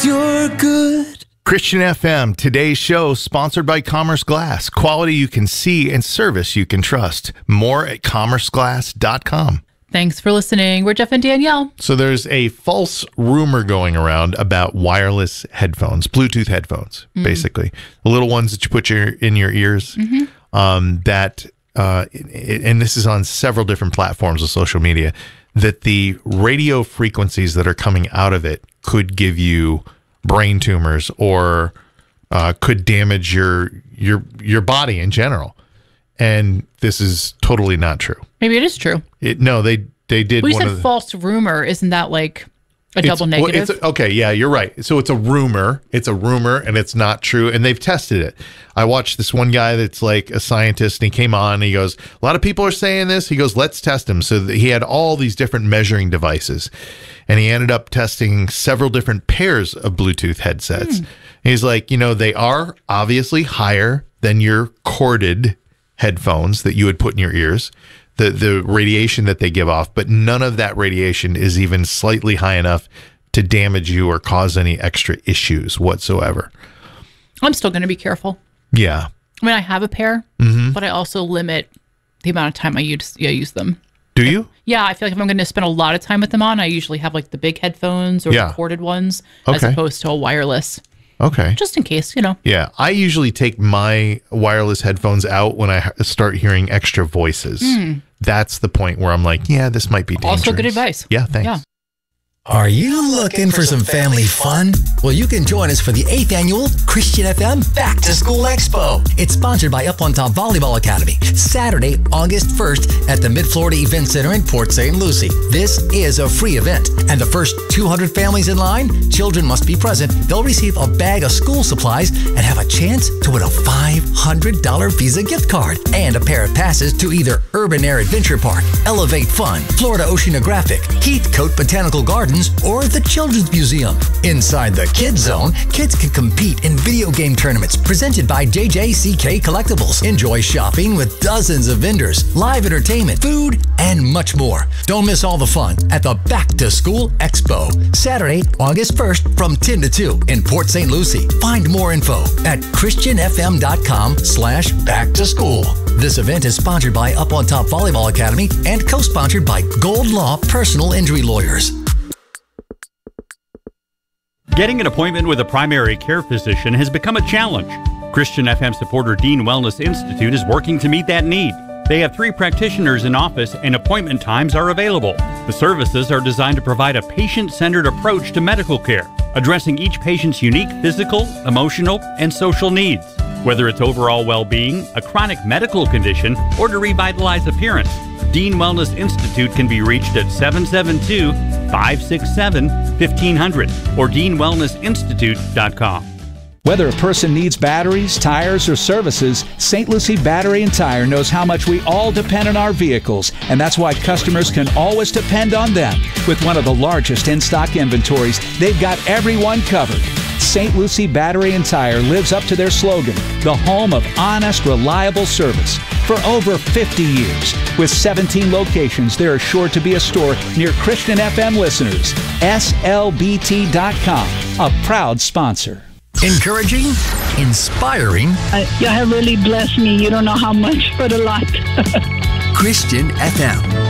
'cause you're good. Christian FM, today's show sponsored by Commerce Glass. Quality you can see and service you can trust. More at commerceglass.com. Thanks for listening. We're Jeff and Danielle. So there's a false rumor going around about wireless headphones, Bluetooth headphones, basically. The little ones that you put in your ears. And this is on several different platforms of social media, that the radio frequencies that are coming out of it could give you brain tumors or could damage your body in general. And this is totally not true. Maybe it is true. They did. We said false rumor. Isn't that like a double negative? Okay, yeah, you're right. So it's a rumor. It's a rumor, and it's not true. And they've tested it. I watched this one guy that's like a scientist, and he came on, and he goes, a lot of people are saying this. He goes, let's test them. So he had all these different measuring devices, and he ended up testing several different pairs of Bluetooth headsets. He's like, they are obviously higher than your corded headphones that you would put in your ears. The radiation that they give off, but none of that radiation is even slightly high enough to damage you or cause any extra issues whatsoever. I'm still going to be careful. Yeah. I mean, I have a pair, but I also limit the amount of time I use them. Do you? Yeah, I feel like if I'm going to spend a lot of time with them on, I usually have like the big headphones or the corded ones as opposed to a wireless. Okay. Just in case, Yeah. I usually take my wireless headphones out when I start hearing extra voices. That's the point where I'm like, yeah, this might be dangerous. Also good advice. Yeah, thanks. Yeah. Are you looking for some family fun? Well, you can join us for the 8th annual Christian FM Back to School Expo. It's sponsored by Up on Top Volleyball Academy. Saturday, August 1st at the Mid-Florida Event Center in Port St. Lucie. This is a free event, and the first 200 families in line, children must be present. They'll receive a bag of school supplies and have a chance to win a $500 Visa gift card and a pair of passes to either Urban Air Adventure Park, Elevate Fun, Florida Oceanographic, Heathcote Botanical Gardens, or the Children's Museum. Inside the Kids Zone, kids can compete in video game tournaments presented by JJCK Collectibles. Enjoy shopping with dozens of vendors, live entertainment, food, and much more. Don't miss all the fun at the Back to School Expo. Saturday, August 1st from 10 to 2 in Port St. Lucie. Find more info at christianfm.com/backtoschool. This event is sponsored by Up on Top Volleyball Academy and co-sponsored by Gold Law Personal Injury Lawyers. Getting an appointment with a primary care physician has become a challenge. Christian FM supporter Dean Wellness Institute is working to meet that need. They have 3 practitioners in office and appointment times are available. The services are designed to provide a patient-centered approach to medical care, addressing each patient's unique physical, emotional, and social needs. Whether it's overall well-being, a chronic medical condition, or to revitalize appearance, Dean Wellness Institute can be reached at 772-567-1500 or deanwellnessinstitute.com. Whether a person needs batteries, tires, or services, St. Lucie Battery and Tire knows how much we all depend on our vehicles, and that's why customers can always depend on them. With one of the largest in-stock inventories, they've got everyone covered. St. Lucie Battery and Tire lives up to their slogan, the home of honest, reliable service. For over 50 years, with 17 locations, there is sure to be a store near Christian FM listeners. SLBT.com, a proud sponsor. Encouraging, inspiring. You have really blessed me. You don't know how much, but a lot. Christian FM.